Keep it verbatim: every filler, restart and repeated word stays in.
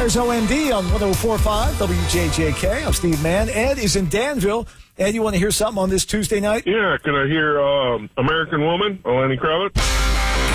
Myers O M D on one oh four point five W J J K. I'm Steve Mann. Ed is in Danville. Ed, you want to hear something on this Tuesday night? Yeah, can I hear um, American Woman, Lenny Kravitz?